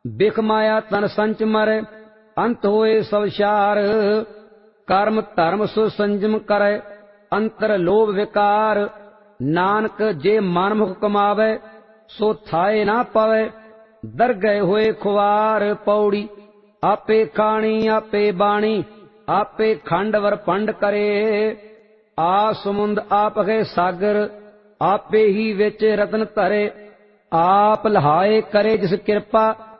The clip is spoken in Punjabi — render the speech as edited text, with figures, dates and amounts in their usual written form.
ਬਿਖ ਮਾਇਆ ਤਨ ਸੰਚ ਮਰੈ, ਅੰਤ ਹੋਏ ਸਭ ਛਾਰ। ਕਰਮ ਧਰਮ ਸੋ ਸੰਜਮ ਕਰੈ, ਅੰਤਰ ਲੋਭ ਵਿਕਾਰ। ਨਾਨਕ ਜੇ ਮਨ ਮੁਖ ਕਮਾਵੈ, ਸੋ ਥਾਏ ਨਾ ਪਵੈ, ਦਰਗਹਿ ਹੋਏ ਖੁਆਰ। ਪੌੜੀ ਆਪੇ ਖਾਣੀ ਆਪੇ ਬਾਣੀ, ਆਪੇ ਖੰਡ ਵਰ ਪੰਡ ਕਰੇ। ਆ ਸਮੁੰਦ ਆਪ ਗਏ ਸਾਗਰ, ਆਪੇ ਹੀ ਵਿੱਚ ਰਤਨ ਧਰੇ। ਆਪ ਲਹਾਏ ਕਰੇ ਜਿਸ ਕਿਰਪਾ,